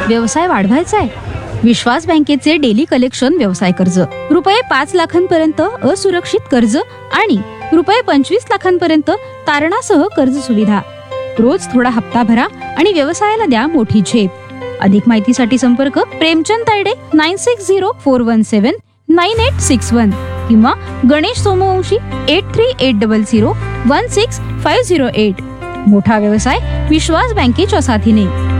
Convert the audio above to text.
व्यवसाय वाढवायचा आहे? विश्वास बँकेचे डेली कलेक्शन व्यवसाय कर्ज, रुपये 5 लाखांपर्यंत असुरक्षित कर्ज आणि रुपये 25 लाखांपर्यंत तारणासह कर्ज सुविधा. रोज थोडा हप्ता भरा आणि व्यवसायाला द्या मोठी झेप. अधिक माहितीसाठी संपर्क प्रेमचंद तायडे 9604179861 किंवा गणेश सोमवंशी 8380016508. मोठा व्यवसाय विश्वास बँकेच्या साथीने.